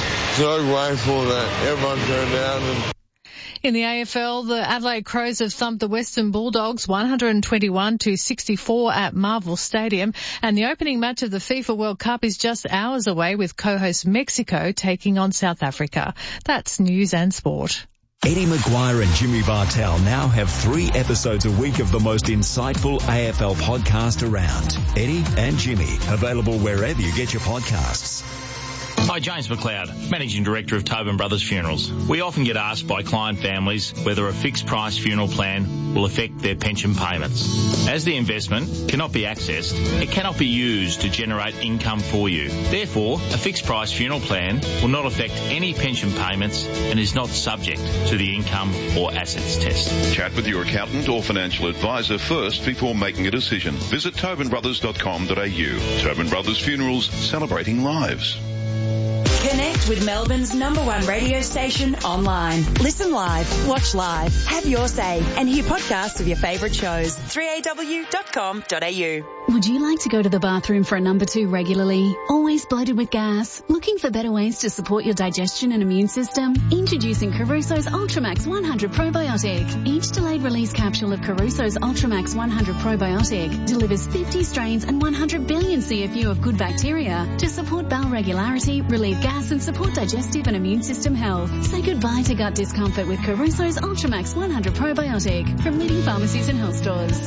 so grateful that everyone turned out. And in the A F L, the Adelaide Crows have thumped the Western Bulldogs one hundred twenty-one to sixty-four at Marvel Stadium, and the opening match of the FIFA World Cup is just hours away, with co-host Mexico taking on South Africa. That's news and sport. Eddie Maguire and Jimmy Bartell now have three episodes a week of the most insightful A F L podcast around. Eddie and Jimmy, available wherever you get your podcasts. Hi, James McLeod, Managing Director of Tobin Brothers Funerals. We often get asked by client families whether a fixed price funeral plan will affect their pension payments. As the investment cannot be accessed, it cannot be used to generate income for you. Therefore, a fixed price funeral plan will not affect any pension payments and is not subject to the income or assets test. Chat with your accountant or financial advisor first before making a decision. Visit tobin brothers dot com dot a u. Tobin Brothers Funerals, celebrating lives. Connect with Melbourne's number one radio station online. Listen live, watch live, have your say, and hear podcasts of your favourite shows. three a w dot com dot a u. Would you like to go to the bathroom for a number two regularly? Always bloated with gas? Looking for better ways to support your digestion and immune system? Introducing Caruso's Ultramax one hundred Probiotic. Each delayed release capsule of Caruso's Ultramax one hundred Probiotic delivers fifty strains and one hundred billion C F U of good bacteria to support bowel regularity, relieve gas and support digestive and immune system health. Say goodbye to gut discomfort with Caruso's Ultramax one hundred Probiotic from leading pharmacies and health stores.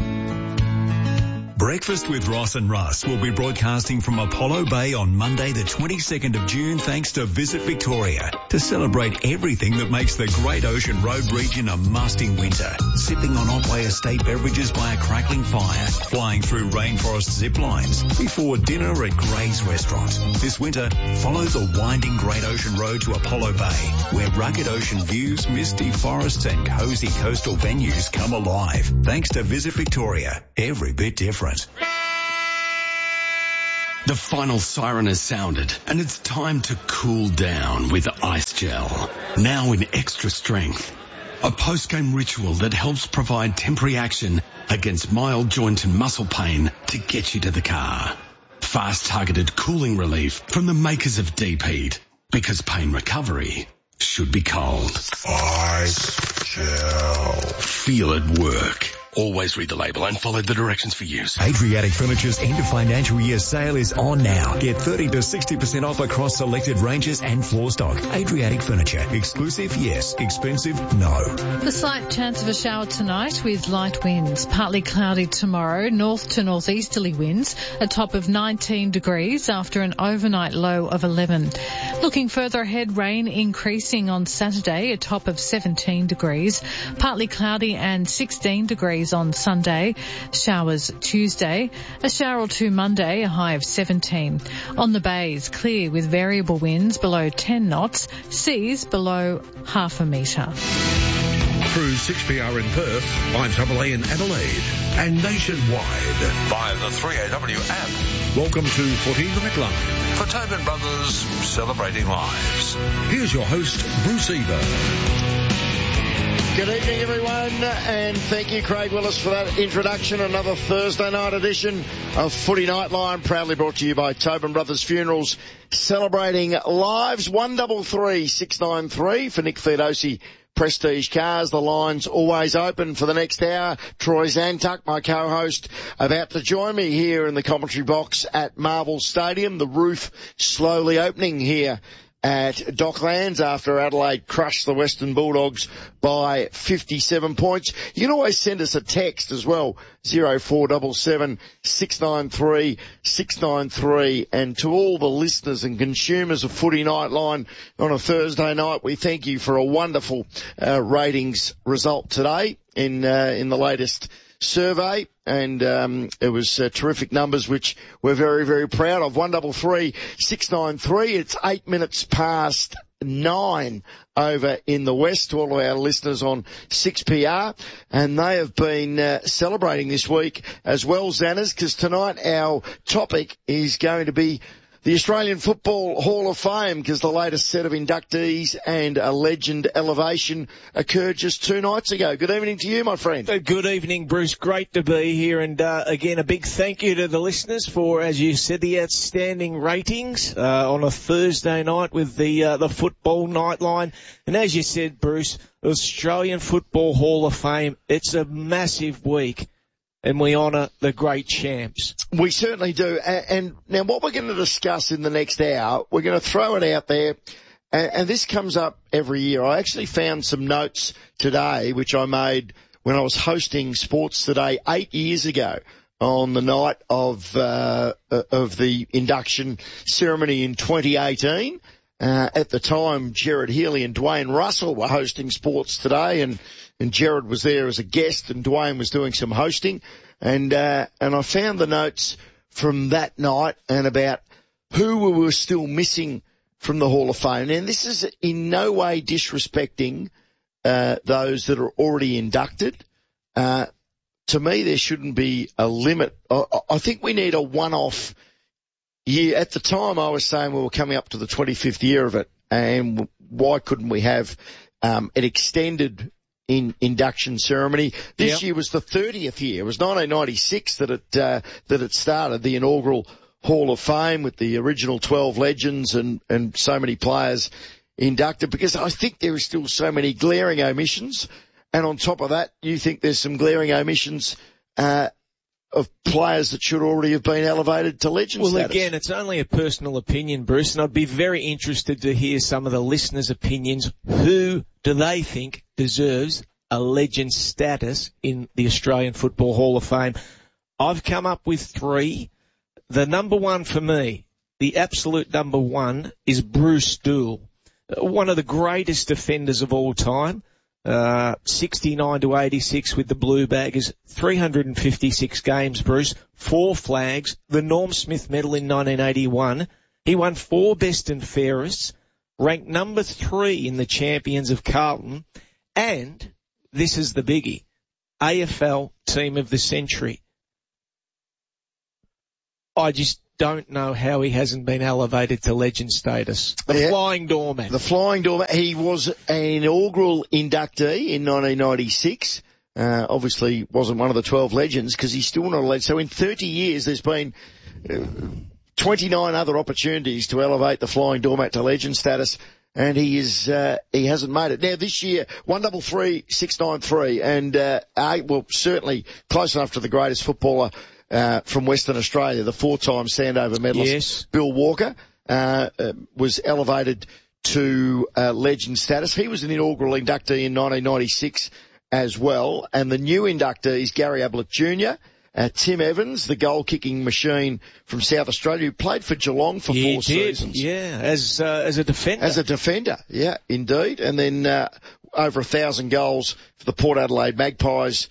Breakfast with Ross and Russ will be broadcasting from Apollo Bay on Monday the twenty-second of June thanks to Visit Victoria to celebrate everything that makes the Great Ocean Road region a must in winter. Sipping on Otway Estate beverages by a crackling fire, flying through rainforest zip lines before dinner at Gray's Restaurant. This winter, follow the winding Great Ocean Road to Apollo Bay, where rugged ocean views, misty forests and cosy coastal venues come alive. Thanks to Visit Victoria, every bit different. The final siren has sounded, and it's time to cool down with Ice Gel. Now in extra strength. A post-game ritual that helps provide temporary action against mild joint and muscle pain to get you to the car. Fast targeted cooling relief from the makers of Deep Heat. Because pain recovery should be cold. Ice Gel. Feel it work. Always read the label and follow the directions for use. Adriatic Furniture's end of financial year sale is on now. Get thirty to sixty percent off across selected ranges and floor stock. Adriatic Furniture. Exclusive, yes. Expensive, no. The slight chance of a shower tonight with light winds. Partly cloudy tomorrow. North to northeasterly winds. A top of nineteen degrees after an overnight low of eleven. Looking further ahead, rain increasing on Saturday. A top of seventeen degrees. Partly cloudy and sixteen degrees on Sunday, showers Tuesday, a shower or two Monday, a high of seventeen. On the bays, clear with variable winds below ten knots, seas below half a metre. Through six P R in Perth, five A A in Adelaide, and nationwide via the three A W app. Welcome to Footy Nightline for Tobin Brothers Celebrating Lives. Here's your host, Bruce Eva. Good evening, everyone, and thank you, Craig Willis, for that introduction. Another Thursday night edition of Footy Nightline, proudly brought to you by Tobin Brothers Funerals, celebrating lives. One double three six nine three for Nick Theodosi, Prestige Cars. The line's always open for the next hour. Troy Zantuck, my co-host, about to join me here in the commentary box at Marvel Stadium. The roof slowly opening here at Docklands after Adelaide crushed the Western Bulldogs by fifty-seven points. You can always send us a text as well, zero four seven seven six nine three six nine three. And to all the listeners and consumers of Footy Nightline on a Thursday night, we thank you for a wonderful uh, ratings result today in uh, in the latest survey, and um, it was uh, terrific numbers, which we're very, very proud of. One double three six nine three. It's eight minutes past nine over in the west. To all of our listeners on six P R, and they have been uh, celebrating this week as well, Zanners, because tonight our topic is going to be the Australian Football Hall of Fame, because the latest set of inductees and a legend elevation occurred just two nights ago. Good evening to you, my friend. Good evening, Bruce. Great to be here. And uh, again, a big thank you to the listeners for, as you said, the outstanding ratings uh, on a Thursday night with the uh, the Football Nightline. And as you said, Bruce, Australian Football Hall of Fame, it's a massive week, and we honour the great champs. We certainly do. And, and now what we're going to discuss in the next hour, we're going to throw it out there, and, and this comes up every year. I actually found some notes today, which I made when I was hosting Sports Today eight years ago on the night of uh, of the induction ceremony in twenty eighteen. Uh, at the time, Gerard Healy and Dwayne Russell were hosting Sports Today, and, and Gerard was there as a guest, and Dwayne was doing some hosting. And, uh, and I found the notes from that night and about who we were still missing from the Hall of Fame. And this is in no way disrespecting, uh, those that are already inducted. Uh, to me, there shouldn't be a limit. I, I think we need a one-off yeah, at the time I was saying we were coming up to the twenty-fifth year of it, and why couldn't we have um, an extended in induction ceremony? This Yep. year was the thirtieth year. It was nineteen ninety-six that it uh, that it started, the inaugural Hall of Fame with the original twelve legends and, and so many players inducted, because I think there are still so many glaring omissions. And on top of that, you think there's some glaring omissions uh, of players that should already have been elevated to legend Well, status. again, it's only a personal opinion, Bruce, and I'd be very interested to hear some of the listeners' opinions. Who do they think deserves a legend status in the Australian Football Hall of Fame? I've come up with three. The number one for me, the absolute number one, is Bruce Dool, one of the greatest defenders of all time. Uh, sixty-nine to eighty-six with the Blue Baggers, three hundred fifty-six games, Bruce, four flags, the Norm Smith Medal in nineteen eighty-one. He won four best and fairest, ranked number three in the Champions of Carlton, and, this is the biggie, A F L Team of the Century. I just don't know how he hasn't been elevated to legend status. The Yeah. Flying Doorman. The Flying Doorman. He was an inaugural inductee in nineteen ninety-six. Uh, obviously wasn't one of the twelve legends because he's still not a legend. So in thirty years, there's been uh, twenty-nine other opportunities to elevate the Flying Doormat to legend status, and he is uh, he hasn't made it. Now this year, one double three six nine three, and uh, uh, well, certainly close enough to the greatest footballer Uh, from Western Australia, the four-time Sandover medalist, Yes. Bill Walker, uh, uh, was elevated to uh, legend status. He was an inaugural inductee in nineteen ninety-six as well. And the new inductees, Gary Ablett Junior, uh, Tim Evans, the goal-kicking machine from South Australia, who played for Geelong for He four did, seasons. yeah, as uh, as a defender. As a defender, yeah, indeed. And then uh, over a thousand goals for the Port Adelaide Magpies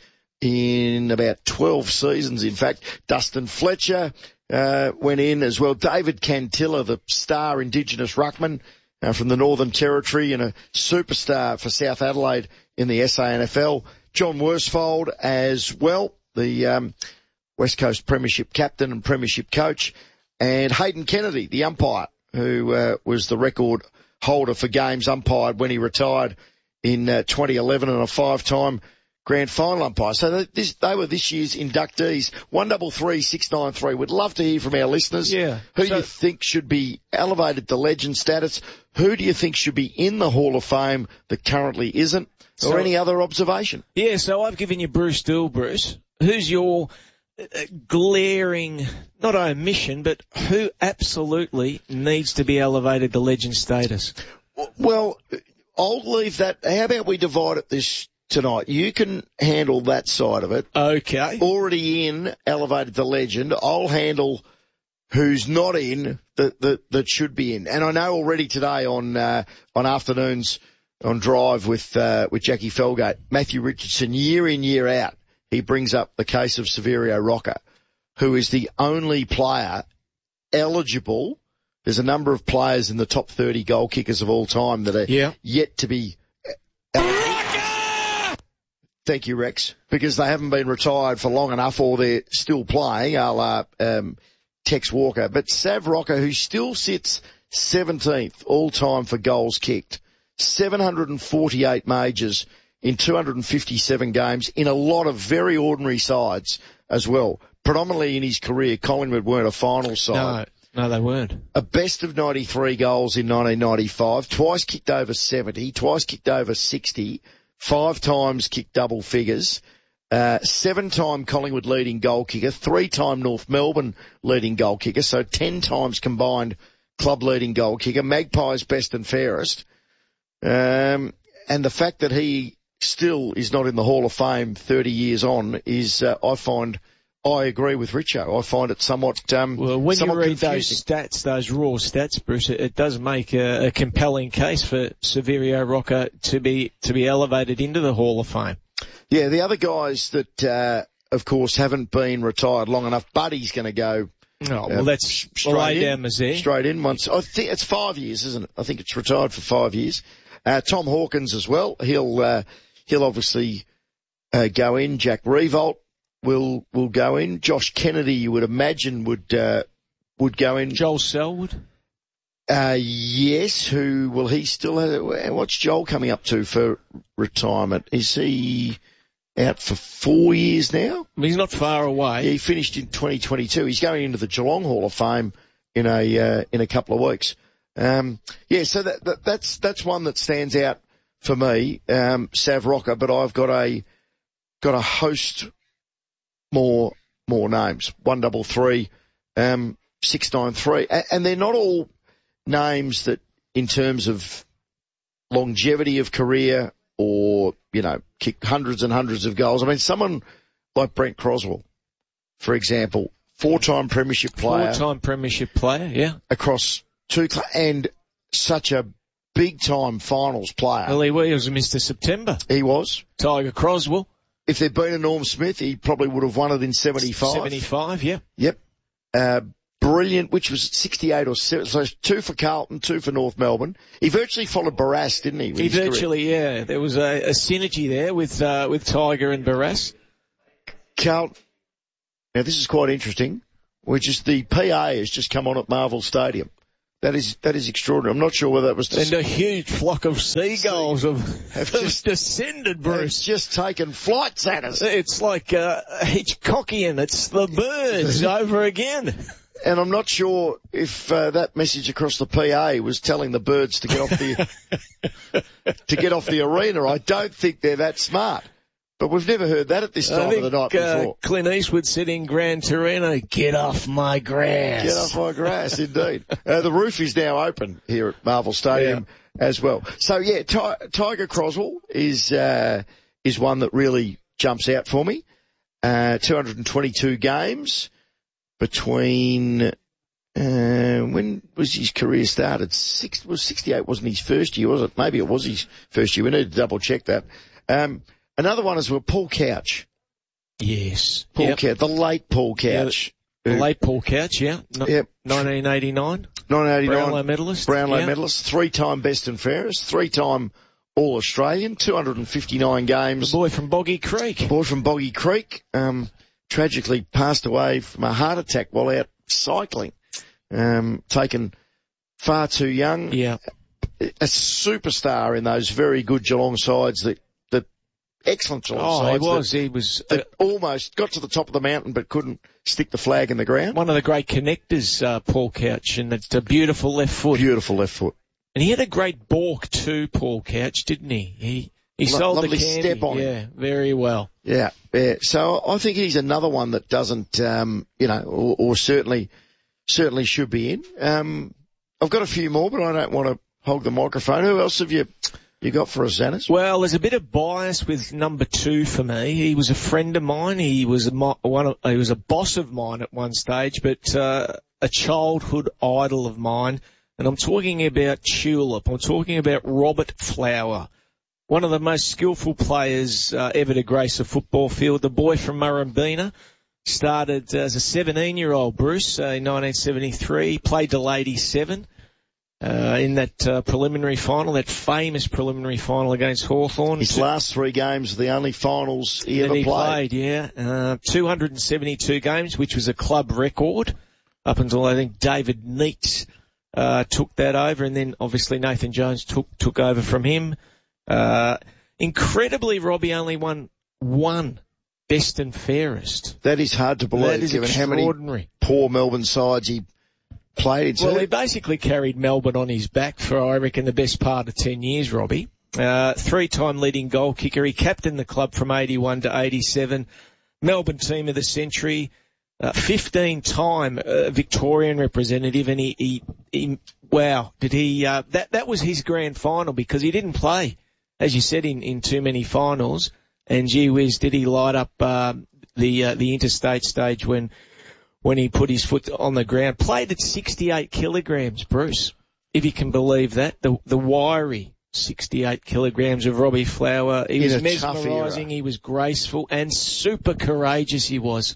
in about twelve seasons, in fact. Dustin Fletcher uh, went in as well. David Cantilla, the star Indigenous ruckman uh, from the Northern Territory and a superstar for South Adelaide in the S A N F L. John Worsfold as well, the um, West Coast Premiership captain and Premiership coach. And Hayden Kennedy, the umpire, who uh, was the record holder for games umpired when he retired in uh, twenty eleven, and a five-time grand final umpire. So this, they were this year's inductees. One double three six nine three. We'd love to hear from our listeners. Yeah. Who So- you think should be elevated to legend status? Who do you think should be in the Hall of Fame that currently isn't? Or So- any other observation? Yeah, so I've given you Bruce Dool, Bruce. Who's your uh, glaring, not omission, but who absolutely needs to be elevated to legend status? Well, I'll leave that. How about we divide it this tonight? You can handle that side of it. Okay. Already in, elevated to legend. I'll handle who's not in that that, that should be in. And I know already today on uh, on afternoons on Drive with uh, with Jackie Felgate, Matthew Richardson, year in, year out, he brings up the case of Severio Rocca, who is the only player eligible. There's a number of players in the top thirty goal kickers of all time that are Yeah. yet to be eligible. Thank you, Rex, because they haven't been retired for long enough, or they're still playing, a la um, Tex Walker. But Sav Rocca, who still sits seventeenth all-time for goals kicked, seven hundred forty-eight majors in two hundred fifty-seven games in a lot of very ordinary sides as well. Predominantly in his career, Collingwood weren't a final side. No, no, they weren't. A best of ninety-three goals in nineteen ninety-five, twice kicked over seventy, twice kicked over sixty, five times kicked double figures, uh, seven-time Collingwood leading goal kicker, three-time North Melbourne leading goal kicker, so ten times combined club leading goal kicker, Magpies best and fairest. Um, and the fact that he still is not in the Hall of Fame thirty years on is, uh, I find, I agree with Richo. I find it somewhat, um, Well, when you somewhat read confusing. those stats, those raw stats, Bruce, it, it does make a, a compelling case for Severio Rocca to be to be elevated into the Hall of Fame. Yeah, the other guys that, uh, of course, haven't been retired long enough. Buddy's going to go. Oh, well, uh, that's straight lay in, down Mazet. Straight in once. I think it's five years, isn't it? I think it's retired for five years. Uh, Tom Hawkins as well. He'll uh, he'll obviously uh, go in. Jack Revolt will will go in. Josh Kennedy, you would imagine, would uh, would go in. Joel Selwood? Uh, yes, who will he still have, what's Joel coming up to for retirement? Is he out for four years now? He's not far away. Yeah, he finished in twenty twenty-two. He's going into the Geelong Hall of Fame in a, uh, in a couple of weeks. Um, yeah, so that, that, that's, that's one that stands out for me, um, Sav Rocker, but I've got a, got a host more, more names. One double three, um, six nine three. And they're not all names that in terms of longevity of career or, you know, kick hundreds and hundreds of goals. I mean, someone like Brent Croswell, for example, four-time premiership player. Four-time premiership player, yeah. Across two, cl- and such a big-time finals player. Well, he was Mister September. He was. Tiger Croswell. If there'd been a Norm Smith, he probably would have won it in seventy-five. seventy-five, yeah. Yep. Uh, brilliant, which was sixty-eight or seven, so two for Carlton, two for North Melbourne. He virtually followed Barrass, didn't he? He virtually, career? yeah. There was a, a synergy there with, uh, with Tiger and Barrass. Carlton. Now this is quite interesting, which is the P A has just come on at Marvel Stadium. That is, that is extraordinary. I'm not sure whether that was... And a huge flock of seagulls have, have just descended, Bruce. It's just taken flights at us. It's like, uh, Hitchcockian. It's the birds over again. And I'm not sure if uh, that message across the P A was telling the birds to get off the to get off the arena. I don't think they're that smart. But we've never heard that at this time I think, of the night uh, before. Clint Eastwood said in Gran Torino, "Get off my grass." Get off my grass, indeed. Uh, the roof is now open here at Marvel Stadium yeah. as well. So yeah, Ty- Tiger Croswell is uh, is one that really jumps out for me. Uh, two hundred twenty-two games. Between, uh, when was his career started? Six, was sixty-eight wasn't his first year, was it? Maybe it was his first year. We need to double check that. Um, another one is well, Paul Couch. Yes. Paul yep. Couch, the late Paul Couch. Yeah, the late Paul Couch, yeah. No, yep. nineteen eighty-nine. nineteen eighty-nine. Brownlow medalist. Brownlow yeah. medalist. Three-time best and fairest. Three-time All-Australian. two hundred fifty-nine games. The boy from Boggy Creek. Boy from Boggy Creek. Um, tragically passed away from a heart attack while out cycling. Um, taken far too young. Yeah. A superstar in those very good Geelong sides that, that excellent Geelong oh, sides. he was, that, he was. That uh, almost got to the top of the mountain but couldn't stick the flag in the ground. One of the great connectors, uh, Paul Couch, and it's a beautiful left foot. Beautiful left foot. And he had a great balk too, Paul Couch, didn't he? He, he Lo- sold lovely the candy. step on yeah, him. very well. Yeah, yeah. So I think he's another one that doesn't, um, you know, or, or certainly, certainly should be in. Um, I've got a few more, but I don't want to hog the microphone. Who else have you, you got for us, Xanis? Well, there's a bit of bias with number two for me. He was a friend of mine. He was a, one of, he was a boss of mine at one stage, but, uh, a childhood idol of mine. And I'm talking about Tulip. I'm talking about Robert Flower. One of the most skillful players uh, ever to grace a football field. The boy from Murrumbeena started as a seventeen-year-old, Bruce, uh, in nineteen seventy-three. Played till eighty-seven uh, in that uh, preliminary final, that famous preliminary final against Hawthorn. His last three games are the only finals he ever he played. played. Yeah, uh, two hundred seventy-two games, which was a club record up until I think David Neitz uh, took that over, and then obviously Nathan Jones took took over from him. Uh, incredibly, Robbie only won one best and fairest. That is hard to believe, That is given how many poor Melbourne sides he played into. Well, he basically carried Melbourne on his back for, I reckon, the best part of ten years, Robbie. Uh, three-time leading goal kicker. He captained the club from eighty-one to eighty-seven. Melbourne team of the century. Uh, fifteen-time uh, Victorian representative, and he, he, he wow, did he, uh, that, that was his grand final because he didn't play, as you said, in, in too many finals. And gee whiz, did he light up, uh, the, uh, the interstate stage when, when he put his foot on the ground. Played at sixty-eight kilograms, Bruce, if you can believe that. The, the wiry sixty-eight kilograms of Robbie Flower. He was mesmerising, he was graceful, and super courageous he was.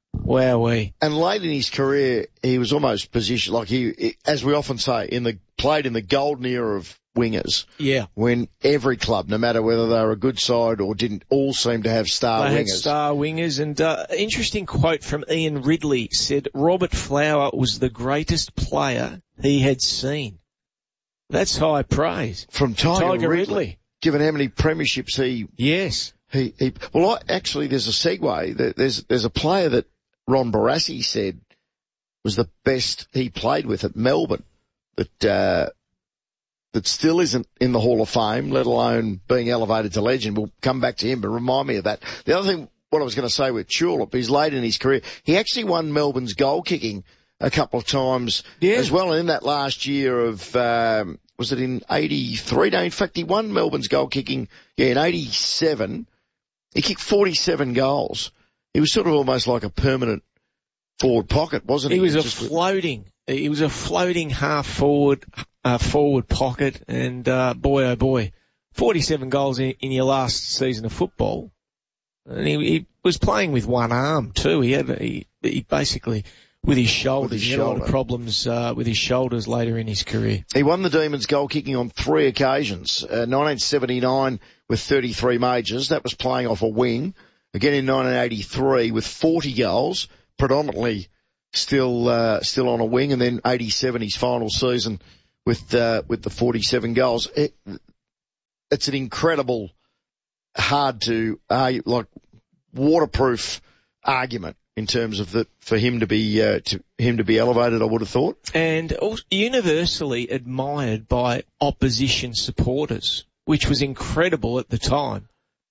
Wowee. And late in his career, he was almost positioned, like he, as we often say, in the, played in the golden era of wingers. Yeah. When every club, no matter whether they were a good side or didn't, all seem to have star they wingers. Had star wingers. And uh, interesting quote from Ian Ridley said, Robert Flower was the greatest player he had seen. That's high praise. From Tiger, Tiger Ridley, Ridley. Given how many premierships he... Yes. He, he, well, I, actually, there's a segue. There's, there's a player that Ron Barassi said was the best he played with at Melbourne that, uh, that still isn't in the Hall of Fame, let alone being elevated to legend. We'll come back to him, but remind me of that. The other thing, what I was going to say with Tulip, he's late in his career. He actually won Melbourne's goal kicking a couple of times yeah. as well. And in that last year of, um, was it in eighty-three? No, in fact, he won Melbourne's goal kicking, yeah, in eighty-seven. He kicked forty-seven goals. He was sort of almost like a permanent forward pocket, wasn't he? He was a Just floating, he was a floating half forward, uh, forward pocket, and, uh, boy oh boy, forty-seven goals in, in your last season of football. And he, he was playing with one arm too. He had, he, he basically, with his shoulders, With his he had a lot shoulder. of problems, uh, with his shoulders later in his career. He won the Demons goal kicking on three occasions. Uh, nineteen seventy-nine with thirty-three majors. That was playing off a wing. Again in nineteen eighty-three with forty goals, predominantly still, uh, still on a wing. And then eighty-seven, his final season with, uh, with the forty-seven goals. It, it's an incredible, hard to, uh, like, waterproof argument in terms of the, for him to be, uh, to him to be elevated, I would have thought. And also universally admired by opposition supporters, which was incredible at the time.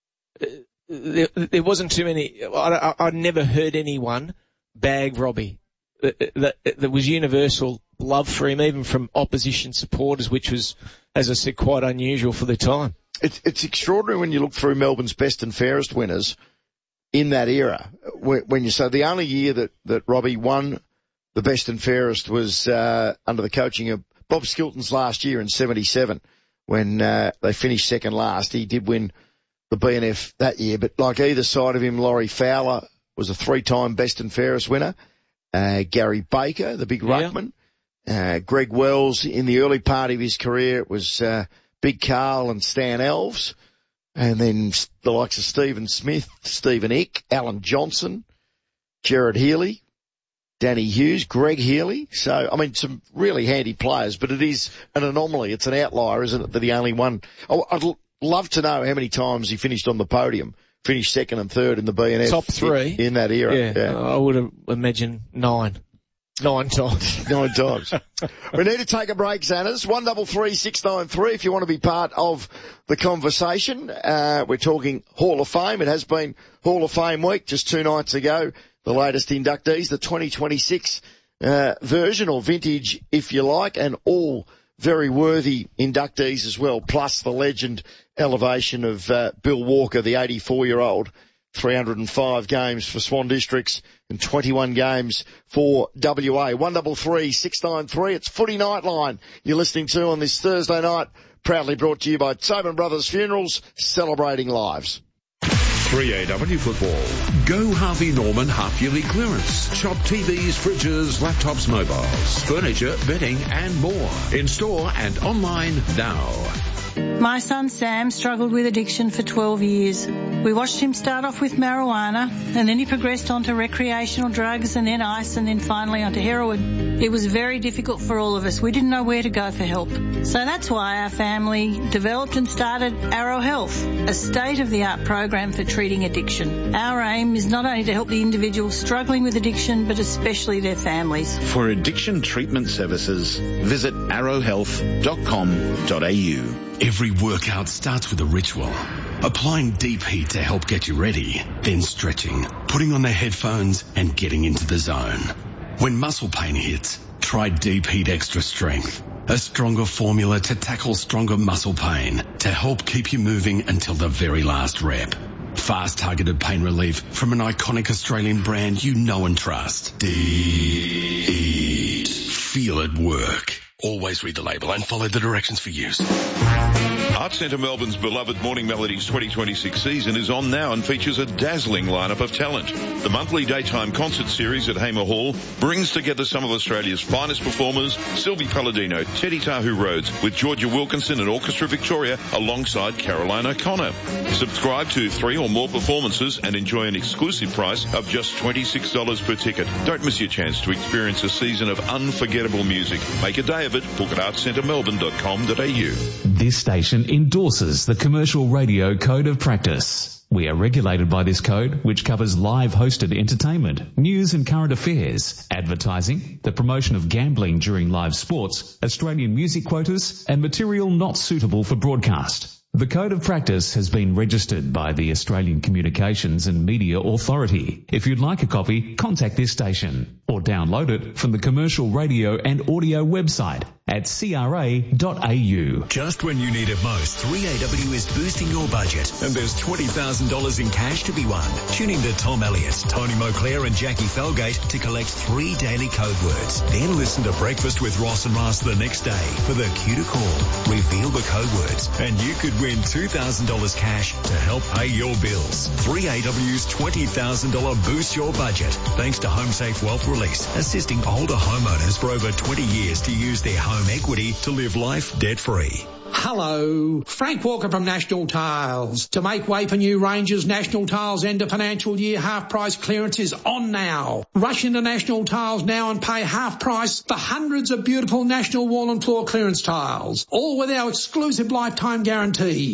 There, there wasn't too many, I, I, I never heard anyone bag Robbie. That, that was universal love for him, even from opposition supporters, which was, as I said, quite unusual for the time. It's, it's extraordinary when you look through Melbourne's best and fairest winners in that era. When you say the only year that, that Robbie won the best and fairest was, uh, under the coaching of Bob Skilton's last year in seventy-seven when, uh, they finished second last. He did win the B N F that year, but like either side of him, Laurie Fowler was a three-time best and fairest winner. Uh, Gary Baker, the big ruckman. Uh, Greg Wells in the early part of his career, it was, uh, Big Carl and Stan Alves. And then the likes of Stephen Smith, Stephen Ick, Alan Johnson, Gerard Healy, Danny Hughes, Greg Healy. So, I mean, some really handy players, but it is an anomaly. It's an outlier, isn't it, that he only won. Oh, I'd l- love to know how many times he finished on the podium, finished second and third in the B N F. Top three. In, in that era. Yeah, yeah. I would have imagined nine. Nine times. Nine times. We need to take a break, Xanas. One double three six nine three if you want to be part of the conversation. Uh, we're talking Hall of Fame. It has been Hall of Fame week just two nights ago. The latest inductees, the twenty twenty-six uh, version or vintage, if you like, and all very worthy inductees as well, plus the legend elevation of uh, Bill Walker, the eighty-four-year-old. three hundred five games for Swan Districts and twenty-one games for W A. One double three six nine three. It's Footy Nightline you're listening to on this Thursday night. Proudly brought to you by Tobin Brothers Funerals, celebrating lives. three A W football. Go Harvey Norman half-yearly clearance. Shop T Vs, fridges, laptops, mobiles, furniture, bedding and more. In store and online now. My son Sam struggled with addiction for twelve years. We watched him start off with marijuana, and then he progressed onto recreational drugs, and then ice, and then finally onto heroin. It was very difficult for all of us. We didn't know where to go for help. So that's why our family developed and started Arrow Health, a state-of-the-art program for treating addiction. Our aim is not only to help the individuals struggling with addiction, but especially their families. For addiction treatment services, visit arrow health dot com dot a u. Every workout starts with a ritual. Applying deep heat to help get you ready, then stretching, putting on the headphones and getting into the zone. When muscle pain hits, try Deep Heat Extra Strength, a stronger formula to tackle stronger muscle pain to help keep you moving until the very last rep. Fast targeted pain relief from an iconic Australian brand you know and trust. Deep Heat. Feel it work. Always read the label and follow the directions for use. Arts Centre Melbourne's beloved Morning Melodies twenty twenty-six season is on now and features a dazzling lineup of talent. The monthly daytime concert series at Hamer Hall brings together some of Australia's finest performers, Sylvie Palladino, Teddy Tahu Rhodes, with Georgia Wilkinson and Orchestra Victoria alongside Caroline O'Connor. Subscribe to three or more performances and enjoy an exclusive price of just twenty-six dollars per ticket. Don't miss your chance to experience a season of unforgettable music. Make a day of it. Book at arts centre melbourne dot com dot a u. This station endorses the Commercial Radio Code of Practice. We are regulated by this code, which covers live hosted entertainment, news and current affairs, advertising, the promotion of gambling during live sports, Australian music quotas, and material not suitable for broadcast. The Code of Practice has been registered by the Australian Communications and Media Authority. If you'd like a copy, contact this station or download it from the Commercial Radio and Audio website at c r a dot a u. Just when you need it most, three A W is boosting your budget, and there's twenty thousand dollars in cash to be won. Tune in to Tom Elliott, Tony Moclair and Jackie Felgate to collect three daily code words. Then listen to Breakfast with Ross and Ross the next day for the cue to call. Reveal the code words, and you could win two thousand dollars cash to help pay your bills. three A W's twenty thousand dollars Boost Your Budget, thanks to HomeSafe Wealth Release, assisting older homeowners for over twenty years to use their home equity to live life debt-free. Hello, Frank Walker from National Tiles. To make way for new ranges, National Tiles end of financial year half price clearance is on now. Rush into National Tiles now and pay half price for hundreds of beautiful National wall and floor clearance tiles, all with our exclusive lifetime guarantee.